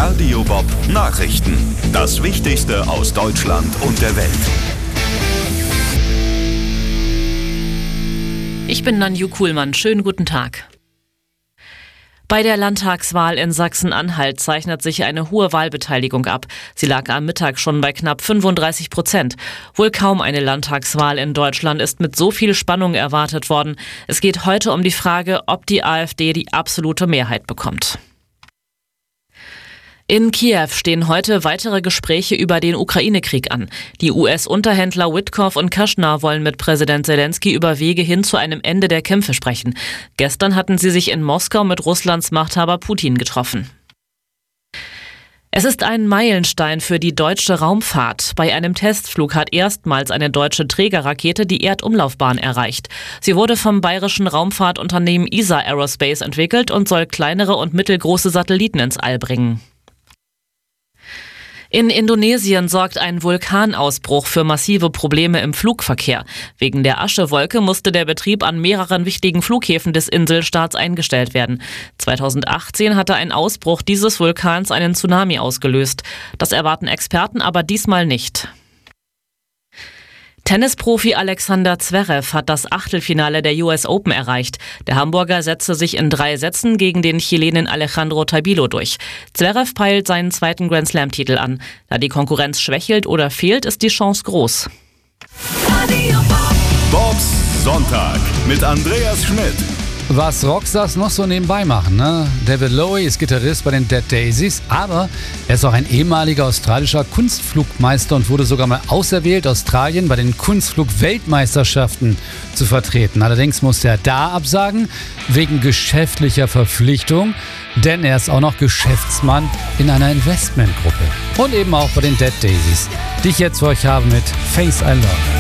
Radio Bob Nachrichten. Das Wichtigste aus Deutschland und der Welt. Ich bin Nanju Kuhlmann. Schönen guten Tag. Bei der Landtagswahl in Sachsen-Anhalt zeichnet sich eine hohe Wahlbeteiligung ab. Sie lag am Mittag schon bei knapp 35%. Wohl kaum eine Landtagswahl in Deutschland ist mit so viel Spannung erwartet worden. Es geht heute um die Frage, ob die AfD die absolute Mehrheit bekommt. In Kiew stehen heute weitere Gespräche über den Ukraine-Krieg an. Die US-Unterhändler Witkoff und Kushner wollen mit Präsident Zelensky über Wege hin zu einem Ende der Kämpfe sprechen. Gestern hatten sie sich in Moskau mit Russlands Machthaber Putin getroffen. Es ist ein Meilenstein für die deutsche Raumfahrt. Bei einem Testflug hat erstmals eine deutsche Trägerrakete die Erdumlaufbahn erreicht. Sie wurde vom bayerischen Raumfahrtunternehmen ESA Aerospace entwickelt und soll kleinere und mittelgroße Satelliten ins All bringen. In Indonesien sorgt ein Vulkanausbruch für massive Probleme im Flugverkehr. Wegen der Aschewolke musste der Betrieb an mehreren wichtigen Flughäfen des Inselstaats eingestellt werden. 2018 hatte ein Ausbruch dieses Vulkans einen Tsunami ausgelöst. Das erwarten Experten aber diesmal nicht. Tennisprofi Alexander Zverev hat das Achtelfinale der US Open erreicht. Der Hamburger setzte sich in 3 Sätzen gegen den Chilenen Alejandro Tabilo durch. Zverev peilt seinen zweiten Grand-Slam-Titel an. Da die Konkurrenz schwächelt oder fehlt, ist die Chance groß. Bobs Sonntag mit Andreas Schmidt. Was Rockstars noch so nebenbei machen, ne? David Lowie ist Gitarrist bei den Dead Daisies, aber er ist auch ein ehemaliger australischer Kunstflugmeister und wurde sogar mal auserwählt, Australien bei den Kunstflug-Weltmeisterschaften zu vertreten. Allerdings musste er da absagen, wegen geschäftlicher Verpflichtung, denn er ist auch noch Geschäftsmann in einer Investmentgruppe. Und eben auch bei den Dead Daisies, die ich jetzt für euch habe mit Face I Love.